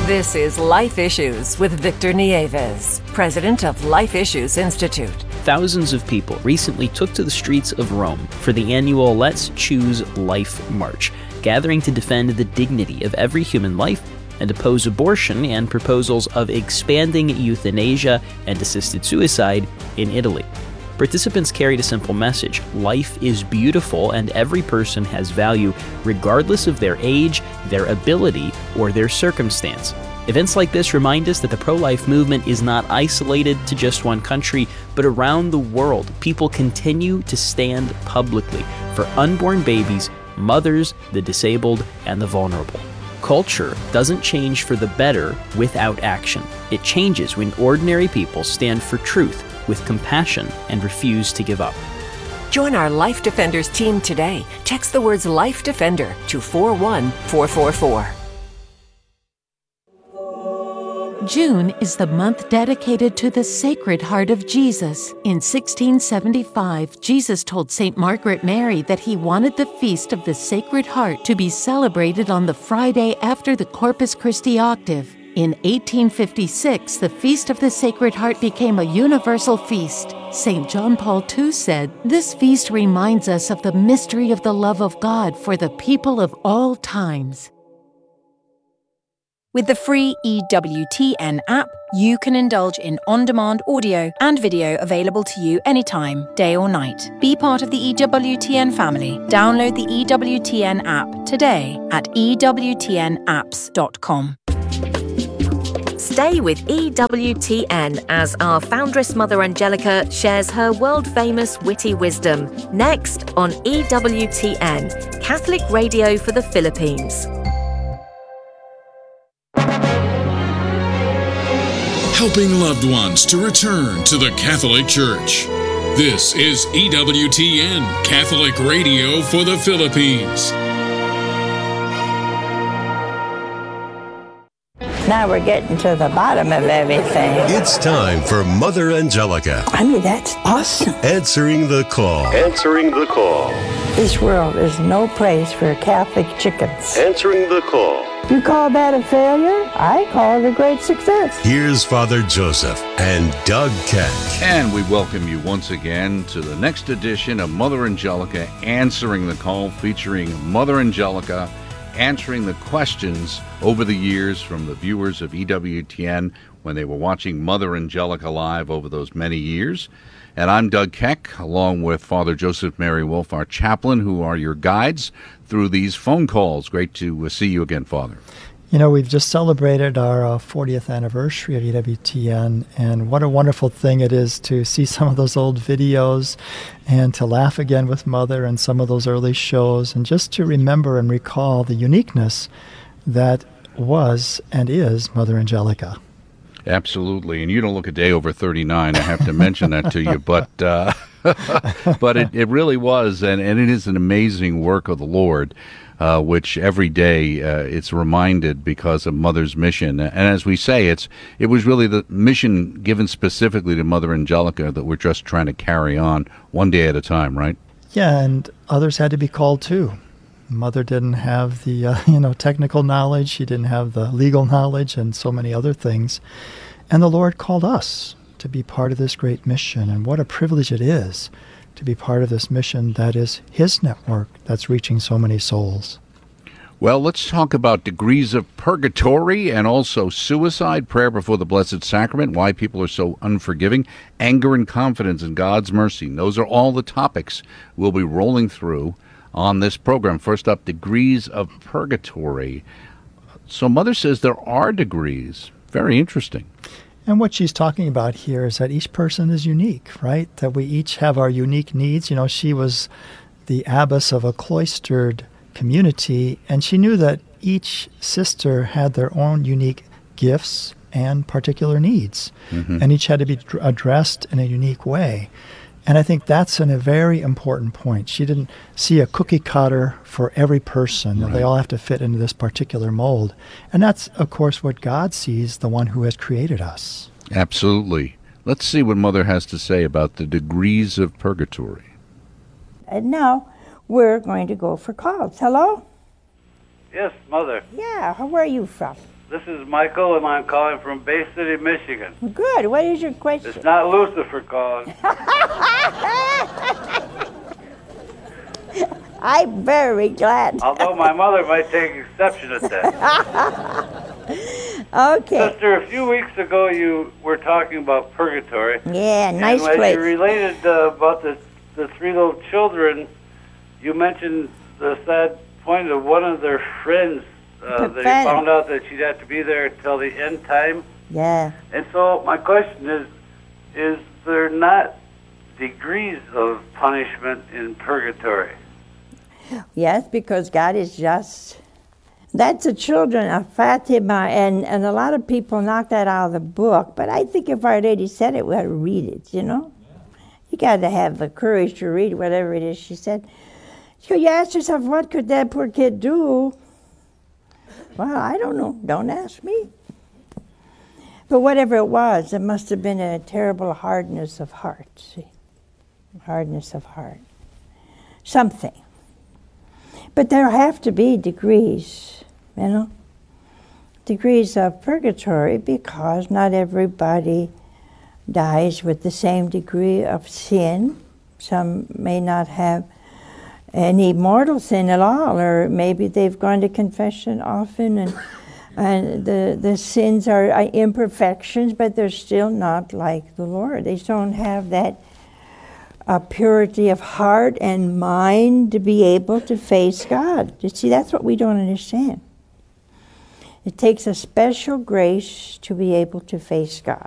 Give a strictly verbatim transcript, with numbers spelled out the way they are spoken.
This is Life Issues with Victor Nieves, president of Life Issues Institute. Thousands of people recently took to the streets of Rome for the annual Let's Choose Life March, gathering to defend the dignity of every human life and oppose abortion and proposals of expanding euthanasia and assisted suicide in Italy. Participants carried a simple message: life is beautiful and every person has value regardless of their age, their ability, or their circumstance. Events like this remind us that the pro-life movement is not isolated to just one country, but around the world, people continue to stand publicly for unborn babies, mothers, the disabled, and the vulnerable. Culture doesn't change for the better without action. It changes when ordinary people stand for truth with compassion and refuse to give up. Join our Life Defenders team today. Text the words Life Defender to four one four four four. June is the month dedicated to the Sacred Heart of Jesus. In sixteen seventy-five, Jesus told Saint Margaret Mary that he wanted the Feast of the Sacred Heart to be celebrated on the Friday after the Corpus Christi octave. In eighteen fifty-six, the Feast of the Sacred Heart became a universal feast. Saint John Paul the Second said, "This feast reminds us of the mystery of the love of God for the people of all times." With the free E W T N app, you can indulge in on-demand audio and video available to you anytime, day or night. Be part of the E W T N family. Download the E W T N app today at e w t n apps dot com. Stay with E W T N as our foundress Mother Angelica shares her world-famous witty wisdom. Next on E W T N, Catholic Radio for the Philippines. Helping loved ones to return to the Catholic Church. This is E W T N, Catholic Radio for the Philippines. Now we're getting to the bottom of everything. It's time for Mother Angelica. I mean, that's awesome. Answering the call. Answering the call. This world is no place for Catholic chickens. Answering the call. You call that a failure? I call it a great success. Here's Father Joseph and Doug Keck. And we welcome you once again to the next edition of Mother Angelica Answering the Call, featuring Mother Angelica answering the questions over the years from the viewers of E W T N when they were watching Mother Angelica live over those many years. And I'm Doug Keck, along with Father Joseph Mary Wolf, our chaplain, who are your guides through these phone calls. Great to uh, see you again, Father. You know, we've just celebrated our uh, fortieth anniversary of E W T N, and what a wonderful thing it is to see some of those old videos and to laugh again with Mother and some of those early shows, and just to remember and recall the uniqueness that was and is Mother Angelica. Absolutely, and you don't look a day over thirty-nine, I have to mention that to you, but uh, but it, it really was, and, and it is an amazing work of the Lord. Uh, which every day uh, it's reminded because of Mother's mission. And as we say, it's it was really the mission given specifically to Mother Angelica that we're just trying to carry on one day at a time, right? Yeah, and others had to be called too. Mother didn't have the uh, you know technical knowledge, she didn't have the legal knowledge, and so many other things. And the Lord called us to be part of this great mission, and what a privilege it is to be part of this mission that is His network that's reaching so many souls. Well, let's talk about degrees of purgatory and also suicide, prayer before the Blessed Sacrament, why people are so unforgiving, anger and confidence in God's mercy. Those are all the topics we'll be rolling through on this program. First up, degrees of purgatory. So Mother says there are degrees. Very interesting. And what she's talking about here is that each person is unique, right? That we each have our unique needs. You know, she was the abbess of a cloistered community, and she knew that each sister had their own unique gifts and particular needs, mm-hmm. and each had to be addressed in a unique way. And I think that's an, a very important point. She didn't see a cookie cutter for every person. Right. They all have to fit into this particular mold. And that's, of course, what God sees, the one who has created us. Absolutely. Let's see what Mother has to say about the degrees of purgatory. And now we're going to go for calls. Hello? Yes, Mother. Yeah, where are you from? This is Michael, and I'm calling from Bay City, Michigan. Good. What is your question? It's not Lucifer calling. I'm very glad. Although my mother might take exception at that. Okay. Sister, a few weeks ago you were talking about purgatory. Yeah, nice and as place. you related uh, about the, the three little children, you mentioned the sad point of one of their friends uh, that he found out that she'd have to be there until the end time. Yeah. And so my question is, is there not degrees of punishment in purgatory? Yes, because God is just. That's the children of Fatima, and, and a lot of people knock that out of the book, but I think if Our Lady said it, we ought to read it, you know? You got to have the courage to read whatever it is she said. So you ask yourself, what could that poor kid do? Well, I don't know. Don't ask me. But whatever it was, it must have been a terrible hardness of heart, see? Hardness of heart. Something. But there have to be degrees, you know, degrees of purgatory, because not everybody dies with the same degree of sin. Some may not have any mortal sin at all, or maybe they've gone to confession often, and and the, the sins are imperfections, but they're still not like the Lord. They don't have that a purity of heart and mind to be able to face God. You see, that's what we don't understand. It takes a special grace to be able to face God.